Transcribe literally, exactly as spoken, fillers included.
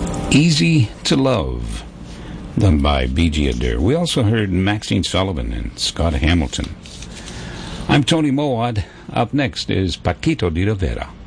Easy to Love, done by B G Adair. We also heard Maxine Sullivan and Scott Hamilton. I'm Tony Mowat. Up next is Paquito de Rivera.